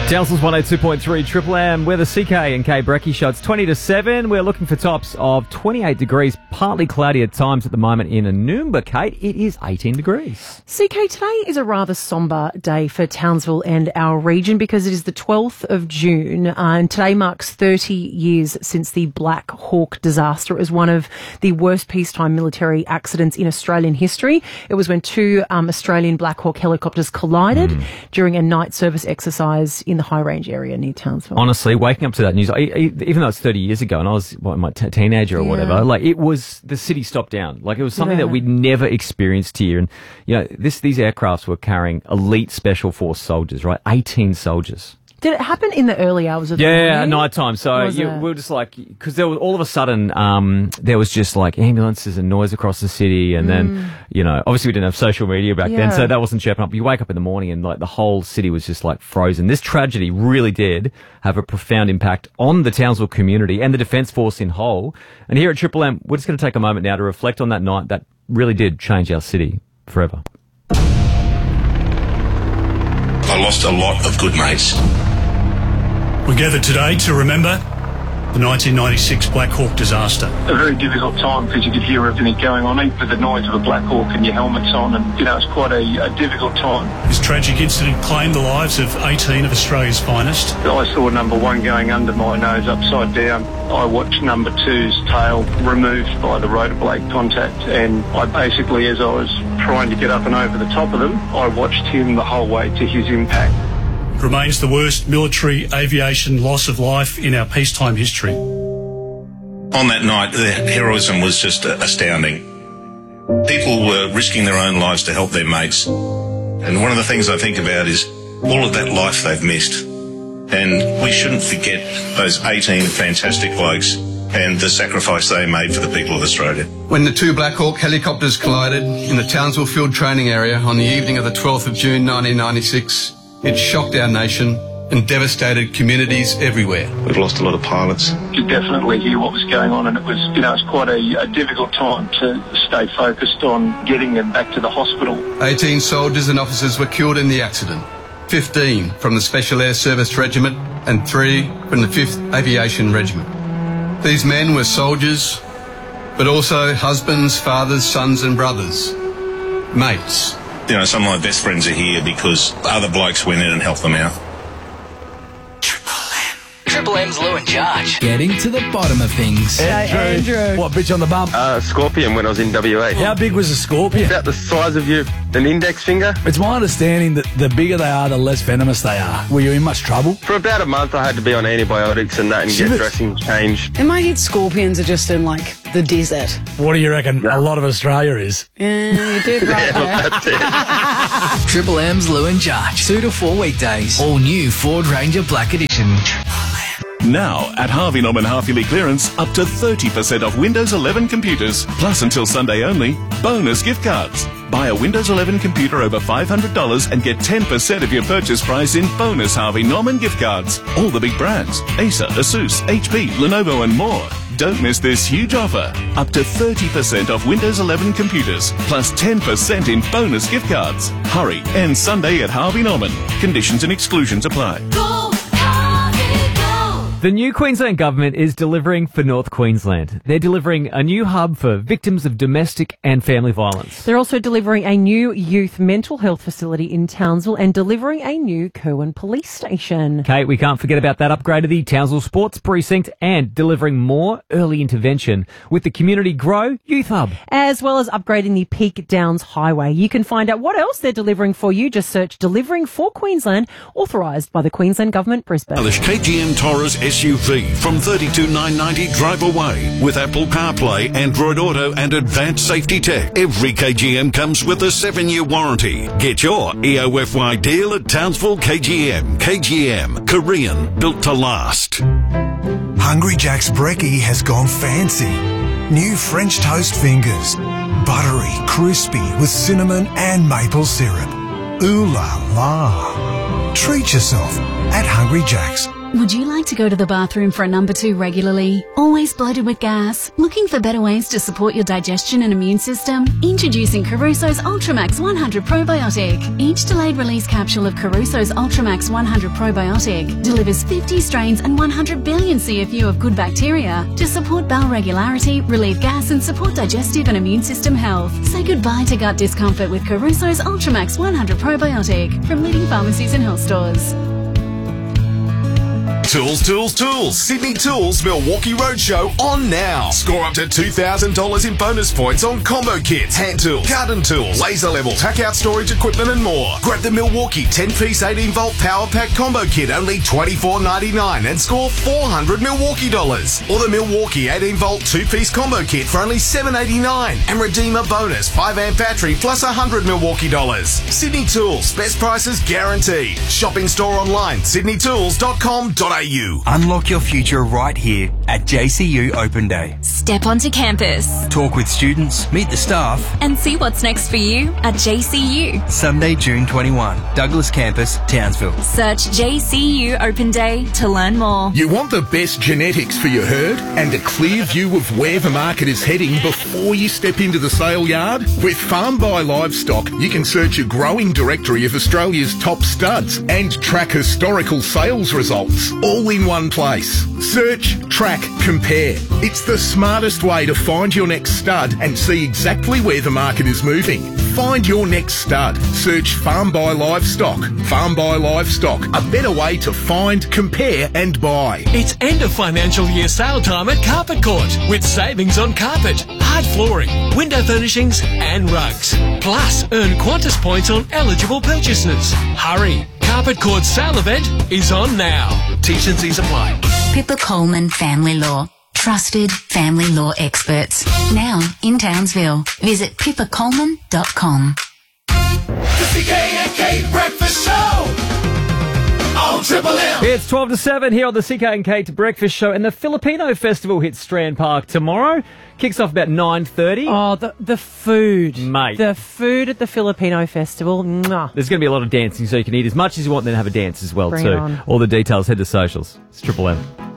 Townsville's 102.3 Triple M. We're the CK and K Brekkie Show. It's 20 to 7. We're looking for tops of 28 degrees, partly cloudy at times at the moment in Anoomba, Kate. It is 18 degrees. CK, today is a rather sombre day for Townsville and our region because it is the 12th of June and today marks 30 years since the Black Hawk disaster. It was one of the worst peacetime military accidents in Australian history. It was when two Australian Black Hawk helicopters collided during a night service exercise in the High Range area near Townsville. Honestly, waking up to that news, even though it's 30 years ago and I was my teenager or whatever, like it was, the city stopped down. Like it was something that we'd never experienced here. And, you know, these aircrafts were carrying elite special force soldiers, right? 18 soldiers. Did it happen in the early hours of the morning? Yeah, at night time. So we were just like, because there was all of a sudden, there was just like ambulances and noise across the city. And then, you know, obviously we didn't have social media back then, so that wasn't chirping up. You wake up in the morning and like the whole city was just like frozen. This tragedy really did have a profound impact on the Townsville community and the Defence Force in whole. And here at Triple M, we're just going to take a moment now to reflect on that night that really did change our city forever. I lost a lot of good mates. We gathered today to remember the 1996 Black Hawk disaster. A very difficult time because you could hear everything going on, even with the noise of a Black Hawk and your helmets on, and, you know, it's quite a difficult time. This tragic incident claimed the lives of 18 of Australia's finest. I saw number one going under my nose upside down. I watched number two's tail removed by the rotor blade contact, and I basically, as I was trying to get up and over the top of them, I watched him the whole way to his impact. Remains the worst military aviation loss of life in our peacetime history. On that night, the heroism was just astounding. People were risking their own lives to help their mates. And one of the things I think about is all of that life they've missed. And we shouldn't forget those 18 fantastic blokes and the sacrifice they made for the people of Australia. When the two Black Hawk helicopters collided in the Townsville Field Training Area on the evening of the 12th of June 1996, it shocked our nation and devastated communities everywhere. We've lost a lot of pilots. You could definitely hear what was going on, and it was, you know, it's quite a difficult time to stay focused on getting them back to the hospital. 18 soldiers and officers were killed in the accident. 15 from the Special Air Service Regiment and 3 from the 5th Aviation Regiment. These men were soldiers, but also husbands, fathers, sons and brothers, mates. You know, some of my best friends are here because other blokes went in and helped them out. Triple M's Lou and Charge. Getting to the bottom of things. Andrew. What, bitch on the bump? Scorpion when I was in WA. How big was a scorpion? About the size of an index finger. It's my understanding that the bigger they are, the less venomous they are. Were you in much trouble? For about a month I had to be on antibiotics and that and get dressing changed. In my head, scorpions are just in, like, the desert. What do you reckon a lot of Australia is? Yeah, you did right there. That's it. Triple M's Lou and Charge. 2 to 4 weekdays. All new Ford Ranger Black Edition. Now, at Harvey Norman Half-Yearly Clearance, up to 30% off Windows 11 computers. Plus, until Sunday only, bonus gift cards. Buy a Windows 11 computer over $500 and get 10% of your purchase price in bonus Harvey Norman gift cards. All the big brands: Acer, Asus, HP, Lenovo and more. Don't miss this huge offer. Up to 30% off Windows 11 computers, plus 10% in bonus gift cards. Hurry, end Sunday at Harvey Norman. Conditions and exclusions apply. The new Queensland government is delivering for North Queensland. They're delivering a new hub for victims of domestic and family violence. They're also delivering a new youth mental health facility in Townsville and delivering a new Kerwin police station. Kate, we can't forget about that upgrade of the Townsville Sports Precinct and delivering more early intervention with the Community Grow Youth Hub. As well as upgrading the Peak Downs Highway. You can find out what else they're delivering for you. Just search Delivering for Queensland, authorised by the Queensland Government, Brisbane. Stylish KGM Taurus SUV from $32,990 drive away with Apple CarPlay, Android Auto and advanced safety tech. Every KGM comes with a 7-year warranty. Get your EOFY deal at Townsville KGM. KGM, Korean, built to last. Hungry Jack's Brekkie has gone fancy. New French toast fingers. Buttery, crispy with cinnamon and maple syrup. Ooh la la. Treat yourself at Hungry Jack's. Would you like to go to the bathroom for a number 2 regularly? Always bloated with gas? Looking for better ways to support your digestion and immune system? Introducing Caruso's Ultramax 100 Probiotic. Each delayed release capsule of Caruso's Ultramax 100 Probiotic delivers 50 strains and 100 billion CFU of good bacteria to support bowel regularity, relieve gas and support digestive and immune system health. Say goodbye to gut discomfort with Caruso's Ultramax 100 Probiotic from leading pharmacies and health stores. Tools, Tools, Tools. Sydney Tools Milwaukee Roadshow on now. Score up to $2,000 in bonus points on combo kits, hand tools, garden tools, laser level, pack out storage equipment and more. Grab the Milwaukee 10-piece 18-volt power pack combo kit, only $24.99 and score $400 Milwaukee dollars. Or the Milwaukee 18-volt 2-piece combo kit for only $7.89 and redeem a bonus 5-amp battery plus $100 Milwaukee dollars. Sydney Tools, best prices guaranteed. Shopping store online, sydneytools.com.au. Unlock your future right here at JCU Open Day. Step onto campus. Talk with students, meet the staff, and see what's next for you at JCU. Sunday, June 21, Douglas Campus, Townsville. Search JCU Open Day to learn more. You want the best genetics for your herd and a clear view of where the market is heading before you step into the sale yard? With Farm by Livestock, you can search a growing directory of Australia's top studs and track historical sales results all in one place. Search, track, compare. It's the smartest way to find your next stud and see exactly where the market is moving. Find your next stud. Search Farm by Livestock. Farm by Livestock, a better way to find, compare and buy. It's end of financial year sale time at Carpet Court with savings on carpet, hard flooring, window furnishings and rugs. Plus, earn Qantas points on eligible purchases. Hurry! Carpet Court's sale event is on now. T's and C's apply. Pippa Coleman Family Law. Trusted family law experts. Now in Townsville. Visit pippacoleman.com. The CK&K Breakfast Show on Triple M. It's 12 to 7 here on the CK&K Breakfast Show, and the Filipino Festival hits Strand Park tomorrow. Kicks off about 9:30. Oh, the food. Mate. The food at the Filipino Festival. Mwah. There's going to be a lot of dancing, so you can eat as much as you want, then have a dance as well, Bring too. it on. All the details, head to socials. It's Triple M.